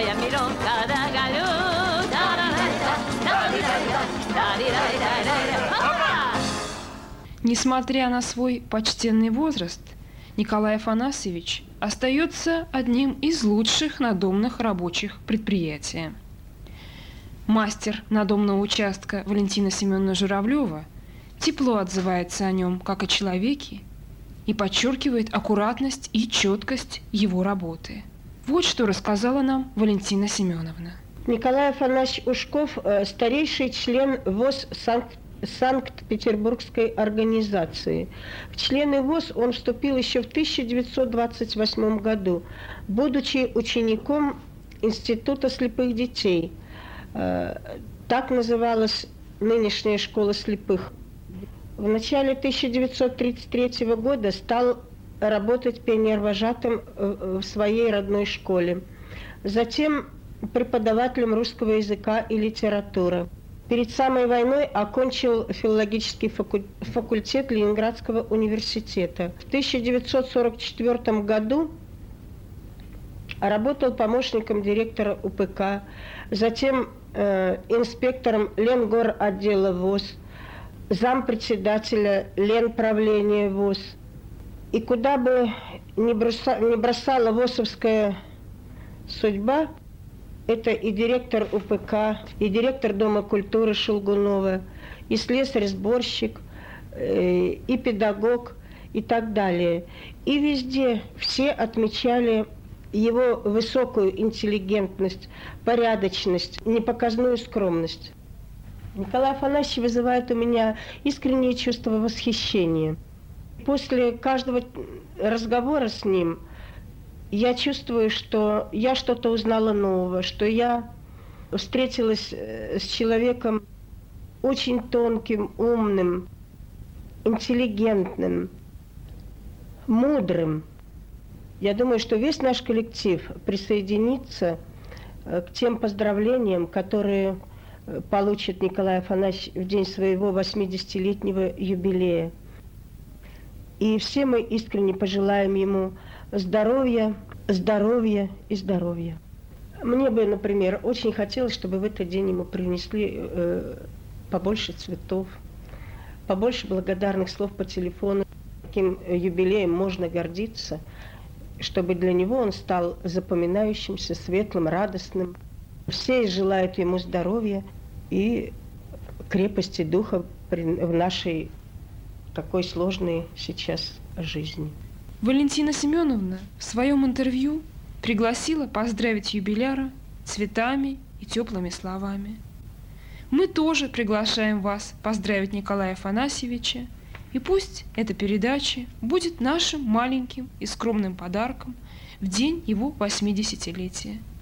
Несмотря на свой почтенный возраст, Николай Афанасьевич остается одним из лучших надомных рабочих предприятия. Мастер надомного участка Валентина Семеновна Журавлева тепло отзывается о нем как о человеке и подчеркивает аккуратность и четкость его работы. Вот что рассказала нам Валентина Семеновна. Николай Афанасьевич Ушков – старейший член ВОС Санкт-Петербургской организации. В члены ВОС он вступил еще в 1928 году, будучи учеником Института слепых детей. Так называлась нынешняя школа слепых. В начале 1933 года стал работать пионервожатым в своей родной школе. Затем преподавателем русского языка и литературы. Перед самой войной окончил филологический факультет Ленинградского университета. В 1944 году работал помощником директора УПК, затем инспектором Ленгоротдела ВОС, зампредседателя Ленправления ВОС. И куда бы ни бросала ВОСовская судьба, это и директор УПК, и директор Дома культуры Шелгунова, и слесарь-сборщик, и педагог, и так далее. И везде все отмечали его высокую интеллигентность, порядочность, непоказную скромность. Николай Афанасьевич вызывает у меня искреннее чувство восхищения. После каждого разговора с ним я чувствую, что я что-то узнала нового, что я встретилась с человеком очень тонким, умным, интеллигентным, мудрым. Я думаю, что весь наш коллектив присоединится к тем поздравлениям, которые получит Николай Афанасьевич в день своего 80-летнего юбилея. И все мы искренне пожелаем ему здоровья, здоровья и здоровья. Мне бы, например, очень хотелось, чтобы в этот день ему принесли побольше цветов, побольше благодарных слов по телефону. Таким юбилеем можно гордиться, чтобы для него он стал запоминающимся, светлым, радостным. Все желают ему здоровья и крепости духа в нашей такой сложной сейчас жизни. Валентина Семеновна в своем интервью пригласила поздравить юбиляра цветами и теплыми словами. Мы тоже приглашаем вас поздравить Николая Афанасьевича, и пусть эта передача будет нашим маленьким и скромным подарком в день его 80-летия.